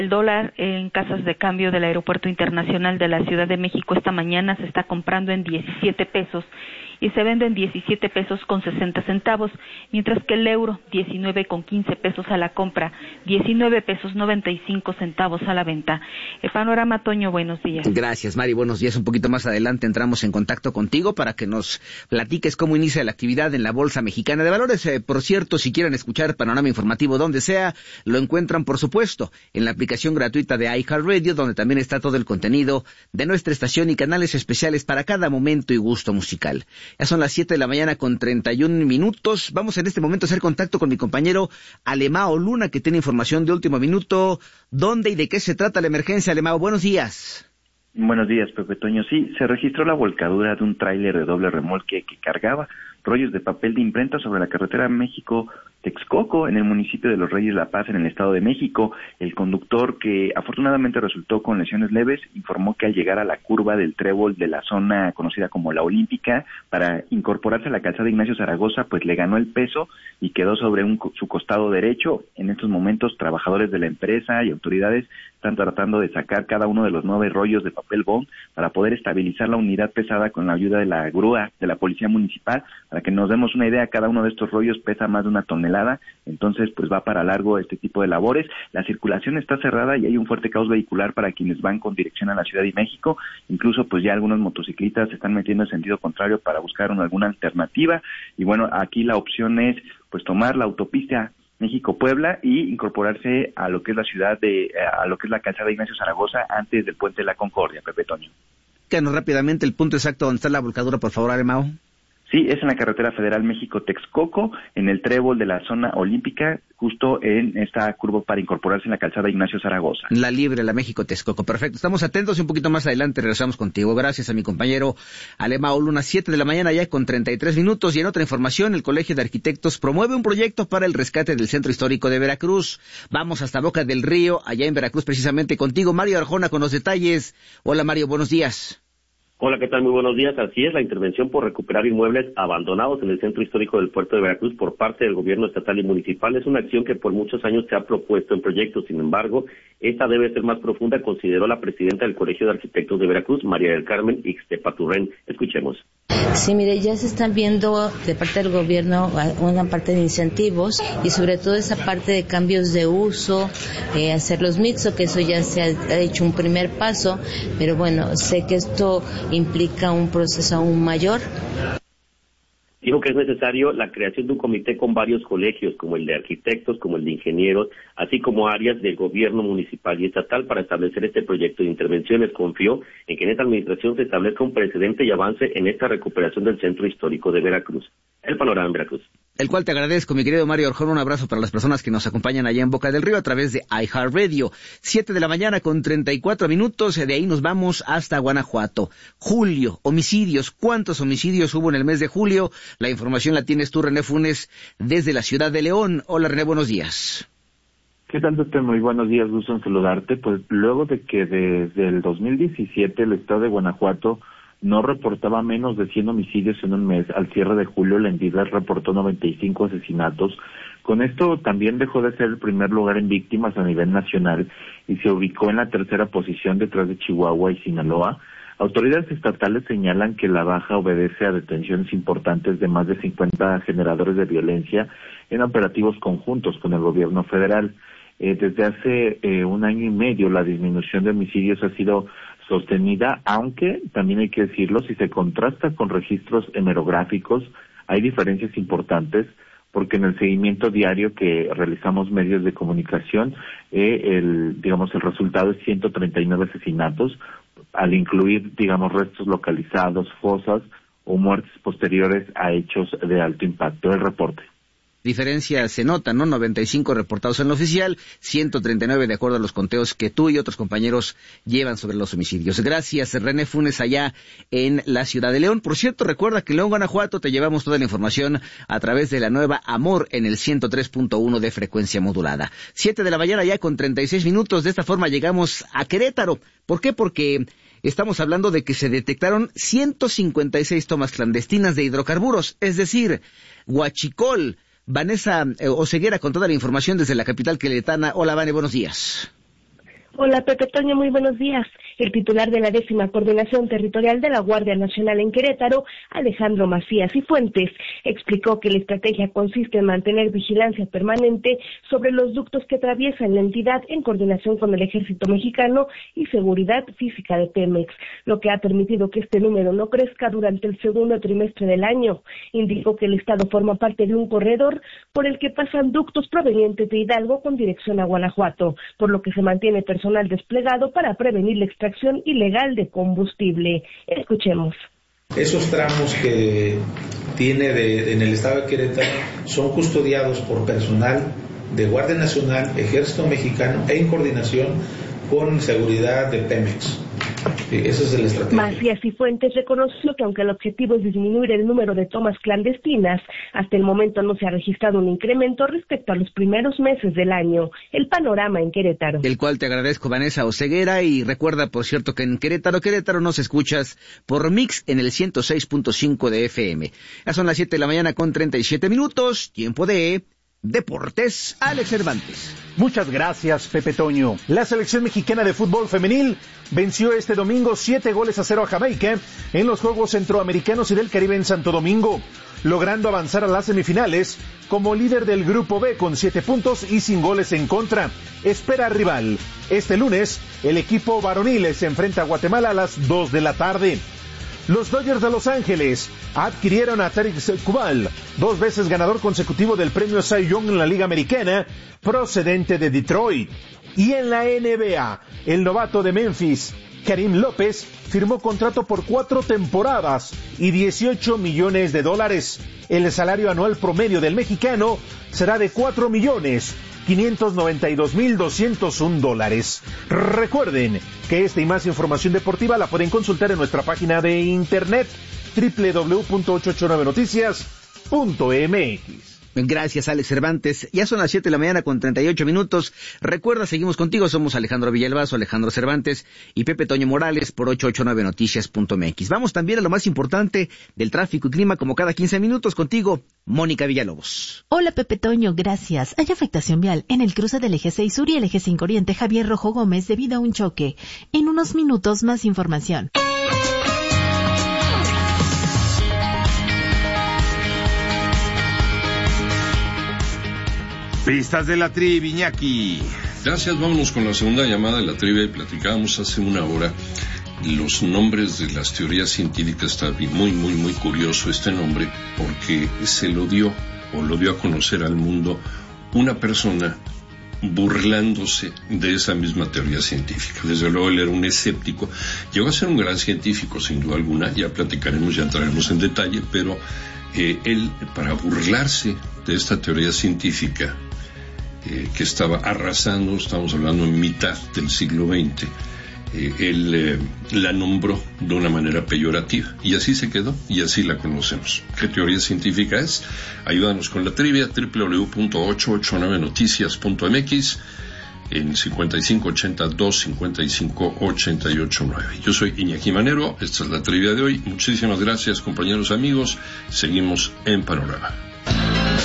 El dólar en casas de cambio del Aeropuerto Internacional de la Ciudad de México esta mañana se está comprando en 17 pesos y se vende en 17 pesos con 60 centavos, mientras que el euro 19 con 15 pesos a la compra, 19 pesos 95 centavos a la venta. El panorama, Toño, buenos días. Gracias, Mari, buenos días. Un poquito más adelante entramos en contacto contigo para que nos platiques cómo inicia la actividad en la Bolsa Mexicana de Valores. Por cierto, si quieren escuchar Panorama Informativo donde sea, lo encuentran, por supuesto, en la aplicación gratuita de iHeartRadio, donde también está todo el contenido de nuestra estación y canales especiales para cada momento y gusto musical. Ya son las 7 de la mañana con 31 minutos. Vamos en este momento a hacer contacto con mi compañero Alemao Luna, que tiene información de último minuto. ¿Dónde y de qué se trata la emergencia, Alemao? Buenos días. Buenos días, Pepe Toño. Sí, se registró la volcadura de un tráiler de doble remolque que cargaba rollos de papel de imprenta sobre la carretera México-Texcoco en el municipio de Los Reyes La Paz, en el Estado de México. El conductor, que afortunadamente resultó con lesiones leves, informó que al llegar a la curva del trébol de la zona conocida como La Olímpica, para incorporarse a la calzada Ignacio Zaragoza, pues le ganó el peso y quedó sobre su costado derecho. En estos momentos, trabajadores de la empresa y autoridades están tratando de sacar cada uno de los 9 rollos de papel bond para poder estabilizar la unidad pesada con la ayuda de la grúa de la Policía Municipal. Para que nos demos una idea, cada uno de estos rollos pesa más de 1 tonelada, entonces pues va para largo este tipo de labores. La circulación está cerrada y hay un fuerte caos vehicular para quienes van con dirección a la Ciudad de México. Incluso pues ya algunos motociclistas se están metiendo en sentido contrario para buscar alguna alternativa. Y bueno, aquí la opción es pues tomar la autopista México-Puebla y incorporarse a lo que es a lo que es la calzada Ignacio Zaragoza antes del Puente de la Concordia, Pepe Toño. Díganos rápidamente el punto exacto donde está la volcadura, por favor, Alemao. Sí, es en la carretera federal México-Texcoco, en el trébol de la zona olímpica, justo en esta curva para incorporarse en la calzada Ignacio Zaragoza. La libre, la México-Texcoco. Perfecto, estamos atentos y un poquito más adelante regresamos contigo. Gracias a mi compañero Alemao Luna. 7 de la mañana ya con 33 minutos. Y en otra información, el Colegio de Arquitectos promueve un proyecto para el rescate del Centro Histórico de Veracruz. Vamos hasta Boca del Río, allá en Veracruz, precisamente contigo, Mario Arjona, con los detalles. Hola, Mario, buenos días. Hola, ¿qué tal? Muy buenos días. Así es, la intervención por recuperar inmuebles abandonados en el centro histórico del puerto de Veracruz por parte del gobierno estatal y municipal es una acción que por muchos años se ha propuesto en proyectos. Sin embargo, esta debe ser más profunda, consideró la presidenta del Colegio de Arquitectos de Veracruz, María del Carmen Ixtepaturren. Escuchemos. Sí, mire, ya se están viendo de parte del gobierno una parte de incentivos y sobre todo esa parte de cambios de uso, hacer los mixtos, que eso ya se ha hecho un primer paso, pero bueno, sé que esto implica un proceso aún mayor. Dijo que es necesario la creación de un comité con varios colegios, como el de arquitectos, como el de ingenieros, así como áreas del gobierno municipal y estatal para establecer este proyecto de intervenciones. Confió en que en esta administración se establezca un precedente y avance en esta recuperación del centro histórico de Veracruz. El panorama en Veracruz. El cual te agradezco, mi querido Mario Arjona. Un abrazo para las personas que nos acompañan allá en Boca del Río a través de iHeartRadio. 7 de la mañana con 34 minutos. De ahí nos vamos hasta Guanajuato. Julio, homicidios. ¿Cuántos homicidios hubo en el mes de julio? La información la tienes tú, René Funes, desde la ciudad de León. Hola, René, buenos días. ¿Qué tal, Pepe? Muy buenos días, gusto en saludarte. Pues luego de que desde el 2017 el estado de Guanajuato no reportaba menos de 100 homicidios en un mes, al cierre de julio la entidad reportó 95 asesinatos. Con esto también dejó de ser el primer lugar en víctimas a nivel nacional y se ubicó en la tercera posición detrás de Chihuahua y Sinaloa. Autoridades estatales señalan que la baja obedece a detenciones importantes de más de 50 generadores de violencia en operativos conjuntos con el gobierno federal. Desde hace 1 año y medio la disminución de homicidios ha sido sostenida, aunque también hay que decirlo, si se contrasta con registros hemerográficos, hay diferencias importantes, porque en el seguimiento diario que realizamos medios de comunicación, el resultado es 139 asesinatos, al incluir, restos localizados, fosas o muertes posteriores a hechos de alto impacto. El reporte. Diferencia se nota, ¿no? 95 reportados en lo oficial, 139 de acuerdo a los conteos que tú y otros compañeros llevan sobre los homicidios. Gracias, René Funes, allá en la ciudad de León. Por cierto, recuerda que en León, Guanajuato, te llevamos toda la información a través de la nueva Amor en el 103.1 de frecuencia modulada. 7 de la mañana ya con 36 minutos. De esta forma llegamos a Querétaro. ¿Por qué? Porque estamos hablando de que se detectaron 156 tomas clandestinas de hidrocarburos, es decir, huachicol. Vanessa Oseguera con toda la información desde la capital queretana. Hola, Vane, buenos días. Hola Pepe Toño, muy buenos días. El titular de la 10ª Coordinación Territorial de la Guardia Nacional en Querétaro, Alejandro Macías y Fuentes, explicó que la estrategia consiste en mantener vigilancia permanente sobre los ductos que atraviesan la entidad en coordinación con el Ejército Mexicano y Seguridad Física de Pemex, lo que ha permitido que este número no crezca durante el segundo trimestre del año. Indicó que el estado forma parte de un corredor por el que pasan ductos provenientes de Hidalgo con dirección a Guanajuato, por lo que se mantiene personal desplegado para prevenir la extracción ilegal de combustible. Escuchemos. Esos tramos que tiene en el estado de Querétaro son custodiados por personal de Guardia Nacional, Ejército Mexicano en coordinación con seguridad de Pemex. Esa es la estrategia. Macías y Fuentes reconoció que aunque el objetivo es disminuir el número de tomas clandestinas, hasta el momento no se ha registrado un incremento respecto a los primeros meses del año. El panorama en Querétaro. El cual te agradezco, Vanessa Oseguera, y recuerda, por cierto, que en Querétaro nos escuchas por Mix en el 106.5 de FM. Ya son las 7 de la mañana con 37 minutos, tiempo de Deportes. Alex Cervantes. Muchas gracias, Pepe Toño. La selección mexicana de fútbol femenil venció este domingo 7-0 a Jamaica en los Juegos Centroamericanos y del Caribe en Santo Domingo, logrando avanzar a las semifinales como líder del Grupo B con 7 puntos y sin goles en contra. Espera rival. Este lunes, el equipo varonil se enfrenta a Guatemala a las 2 de la tarde. Los Dodgers de Los Ángeles adquirieron a Tarik Skubal, 2 veces ganador consecutivo del premio Cy Young en la Liga Americana, procedente de Detroit. Y en la NBA, el novato de Memphis, Karim López, firmó contrato por 4 temporadas y $18 millones. El salario anual promedio del mexicano será de $4,592,201. Recuerden que esta y más información deportiva la pueden consultar en nuestra página de internet www.889noticias.mx. Gracias, Alex Cervantes. Ya son las 7 de la mañana con 38 minutos. Recuerda, seguimos contigo. Somos Alejandro Villalbazo, Alejandro Cervantes y Pepe Toño Morales por 889noticias.mx. Vamos también a lo más importante del tráfico y clima, como cada 15 minutos. Contigo, Mónica Villalobos. Hola, Pepe Toño, gracias. Hay afectación vial en el cruce del eje 6 sur y el eje 5 oriente Javier Rojo Gómez debido a un choque. En unos minutos, más información. Pistas de la trivia, Iñaki. Gracias, vámonos con la segunda llamada de la trivia. Y platicábamos hace una hora los nombres de las teorías científicas. Está muy curioso este nombre, porque se lo dio a conocer al mundo una persona burlándose de esa misma teoría científica. Desde luego él era un escéptico, llegó a ser un gran científico sin duda alguna, ya platicaremos, ya entraremos en detalle, pero él, para burlarse de esta teoría científica que estaba arrasando, estamos hablando en mitad del siglo XX, él la nombró de una manera peyorativa y así se quedó y así la conocemos. ¿Qué teoría científica es? Ayúdanos con la trivia, www.889noticias.mx en 5582-5588-9. Yo soy Iñaki Manero, esta es la trivia de hoy. Muchísimas gracias, compañeros amigos. Seguimos en Panorama.